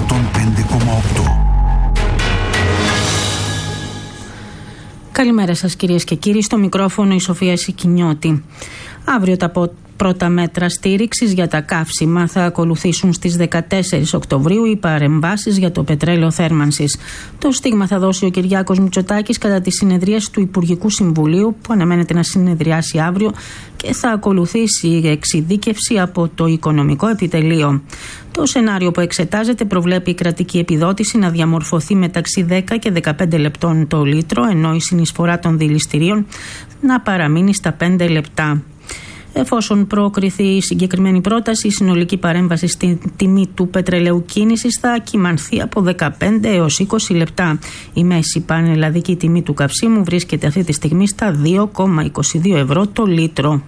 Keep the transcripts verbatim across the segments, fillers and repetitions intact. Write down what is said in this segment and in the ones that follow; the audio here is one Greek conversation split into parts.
εκατόν πέντε κόμμα οκτώ. Καλημέρα σας κυρίες και κύριοι, στο μικρόφωνο η Σοφία Σικινιώτη. Αύριο τα πρώτα μέτρα στήριξης για τα καύσιμα θα ακολουθήσουν στις δεκατέσσερις Οκτωβρίου οι παρεμβάσεις για το πετρέλαιο θέρμανσης. Το στίγμα θα δώσει ο Κυριάκος Μητσοτάκης κατά τη συνεδρίαση του Υπουργικού Συμβουλίου που αναμένεται να συνεδριάσει αύριο και θα ακολουθήσει η εξειδίκευση από το Οικονομικό Επιτελείο. Το σενάριο που εξετάζεται προβλέπει η κρατική επιδότηση να διαμορφωθεί μεταξύ δέκα και δεκαπέντε λεπτών το λίτρο, ενώ η συνεισφορά των δηληστηρίων να παραμείνει στα πέντε λεπτά. Εφόσον προκριθεί η συγκεκριμένη πρόταση, η συνολική παρέμβαση στην τιμή του πετρελαίου κίνησης θα κυμανθεί από δεκαπέντε έως είκοσι λεπτά. Η μέση πανελλαδική τιμή του καυσίμου βρίσκεται αυτή τη στιγμή στα δύο κόμμα είκοσι δύο ευρώ το λίτρο.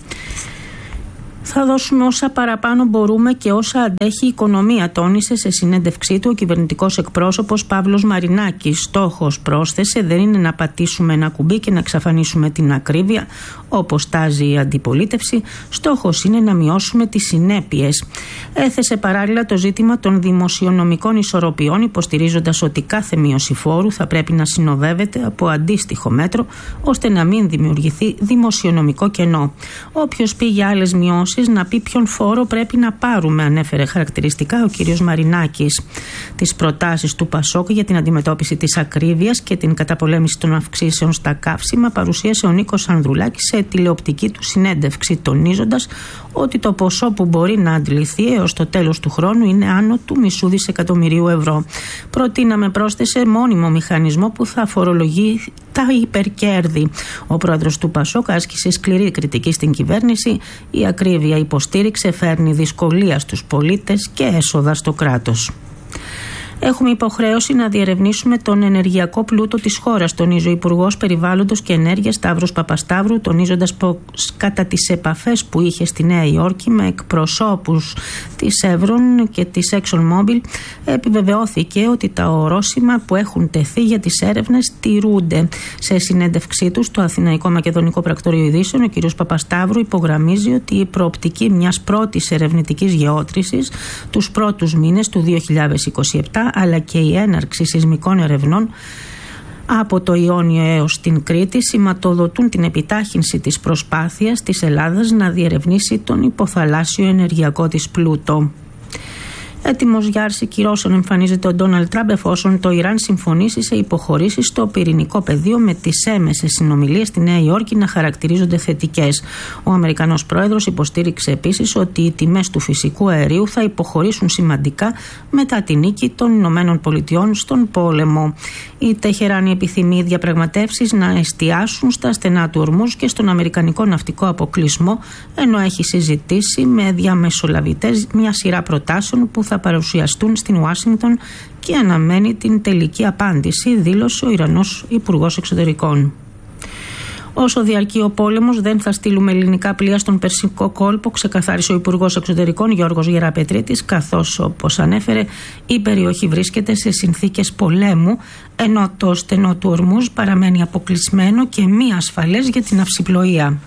Θα δώσουμε όσα παραπάνω μπορούμε και όσα αντέχει η οικονομία, τόνισε σε συνέντευξή του ο κυβερνητικός εκπρόσωπος Παύλος Μαρινάκης. Στόχος, πρόσθεσε, δεν είναι να πατήσουμε ένα κουμπί και να εξαφανίσουμε την ακρίβεια, όπως τάζει η αντιπολίτευση. Στόχος είναι να μειώσουμε τις συνέπειες. Έθεσε παράλληλα το ζήτημα των δημοσιονομικών ισορροπιών, υποστηρίζοντας ότι κάθε μείωση φόρου θα πρέπει να συνοδεύεται από αντίστοιχο μέτρο, ώστε να μην δημιουργηθεί δημοσιονομικό κενό. Όποιος πει για άλλες μειώσεις, να πει ποιον φόρο πρέπει να πάρουμε, ανέφερε χαρακτηριστικά ο κ. Μαρινάκης. Τις προτάσεις του Πασόκ για την αντιμετώπιση της ακρίβειας και την καταπολέμηση των αυξήσεων στα καύσιμα παρουσίασε ο Νίκος Ανδρουλάκης σε τηλεοπτική του συνέντευξη, τονίζοντας ότι το ποσό που μπορεί να αντληθεί έως το τέλος του χρόνου είναι άνω του μισού δισεκατομμυρίου ευρώ. Προτείναμε, πρόσθεσε, μόνιμο μηχανισμό που θα φορολογεί τα υπερκέρδη. Ο πρόεδρος του Πασόκ άσκησε σκληρή κριτική στην κυβέρνηση. Η ακρίβεια, υποστήριξε, φέρνει δυσκολία στους πολίτες και έσοδα στο κράτος. Έχουμε υποχρέωση να διερευνήσουμε τον ενεργειακό πλούτο της χώρας, τονίζει ο Υπουργός Περιβάλλοντος και Ενέργειας Σταύρος Παπασταύρου, τονίζοντας πως κατά τις επαφές που είχε στη Νέα Υόρκη με εκπροσώπους της Chevron και της ExxonMobil, επιβεβαιώθηκε ότι τα ορόσημα που έχουν τεθεί για τις έρευνες τηρούνται. Σε συνέντευξή του στο Αθηναϊκό Μακεδονικό Πρακτορείο Ειδήσεων, ο κ. Παπασταύρου υπογραμμίζει ότι η προοπτική μιας πρώτης ερευνητικής γεώτρησης τους πρώτους μήνες του δύο χιλιάδες είκοσι επτά, αλλά και η έναρξη σεισμικών ερευνών από το Ιόνιο έως την Κρήτη σηματοδοτούν την επιτάχυνση της προσπάθειας της Ελλάδας να διερευνήσει τον υποθαλάσσιο ενεργειακό της πλούτο. Έτοιμος για άρση κυρώσεων εμφανίζεται ο Ντόναλντ Τραμπ εφόσον το Ιράν συμφωνήσει σε υποχωρήσεις στο πυρηνικό πεδίο, με τις έμεσες συνομιλίες στη Νέα Υόρκη να χαρακτηρίζονται θετικές. Ο Αμερικανός πρόεδρος υποστήριξε επίσης ότι οι τιμές του φυσικού αερίου θα υποχωρήσουν σημαντικά μετά τη νίκη των Ηνωμένων Πολιτειών στον πόλεμο. Η Τεχεράνη επιθυμεί οι διαπραγματεύσεις να εστιάσουν στα στενά του Ορμούζ και στον αμερικανικό ναυτικό αποκλεισμό, ενώ έχει συζητήσει με διαμεσολαβητές μια σειρά προτάσεων που θα παρουσιαστούν στην Ουάσιγκτον και αναμένει την τελική απάντηση, δήλωσε ο Ιρανός Υπουργός Εξωτερικών. Όσο διαρκεί ο πόλεμος, δεν θα στείλουμε ελληνικά πλοία στον Περσικό κόλπο, ξεκαθάρισε ο Υπουργός Εξωτερικών Γιώργος Γεραπετρίτης, καθώς, όπως ανέφερε, η περιοχή βρίσκεται σε συνθήκες πολέμου, ενώ το στενό του Ορμούζ παραμένει αποκλεισμένο και μη ασφαλές για την ναυσιπλοεία.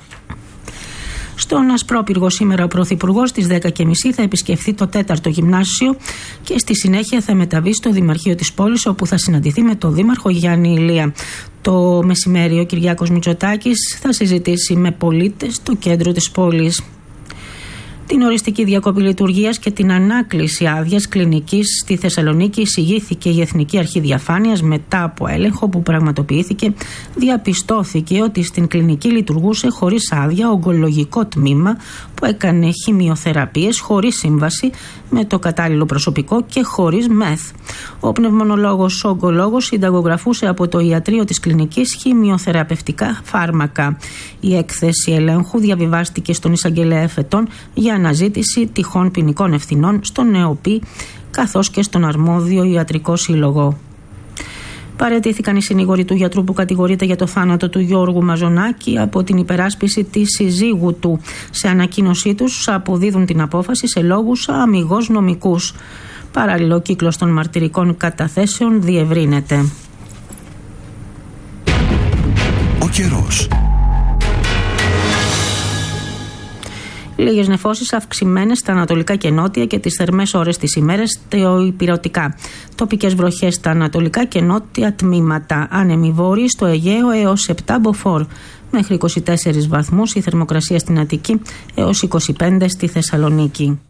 Στον Ασπρόπυργο σήμερα ο Πρωθυπουργός στις δέκα και μισή θα επισκεφθεί το τέταρτο γυμνάσιο και στη συνέχεια θα μεταβεί στο Δημαρχείο της πόλης, όπου θα συναντηθεί με τον Δήμαρχο Γιάννη Ηλία. Το μεσημέρι ο Κυριάκος Μητσοτάκης θα συζητήσει με πολίτες στο κέντρο της πόλης. Την οριστική διακοπή λειτουργίας και την ανάκληση άδειας κλινικής στη Θεσσαλονίκη εισηγήθηκε η Εθνική Αρχή Διαφάνειας. Μετά από έλεγχο που πραγματοποιήθηκε, διαπιστώθηκε ότι στην κλινική λειτουργούσε χωρίς άδεια ογκολογικό τμήμα που έκανε χημειοθεραπείες χωρίς σύμβαση με το κατάλληλο προσωπικό και χωρίς μεθ. Ο πνευμονολόγος ογκολόγος συνταγογραφούσε από το ιατρείο της κλινικής χημειοθεραπευτικά φάρμακα. Η έκθεση ελέγχου διαβιβάστηκε στον εισαγγελέα εφετών για αναζήτηση τυχόν ποινικών ευθυνών στον ΕΟΠΗ καθώς και στον αρμόδιο ιατρικό σύλλογο. Παραιτήθηκαν οι συνήγοροι του γιατρού που κατηγορείται για το θάνατο του Γιώργου Μαζονάκη από την υπεράσπιση της συζύγου του. Σε ανακοίνωσή τους αποδίδουν την απόφαση σε λόγους αμιγώς νομικούς. Παράλληλο, ο κύκλος των μαρτυρικών καταθέσεων διευρύνεται. Ο καιρός. Λίγες νεφώσεις αυξημένες στα ανατολικά και νότια και τις θερμές ώρες της ημέρας στα υπηρετικά. Τοπικές βροχές στα ανατολικά και νότια τμήματα. Άνεμοι βόρειοι στο Αιγαίο έως επτά μποφόρ. Μέχρι είκοσι τέσσερις βαθμούς η θερμοκρασία στην Αττική έως είκοσι πέντε στη Θεσσαλονίκη.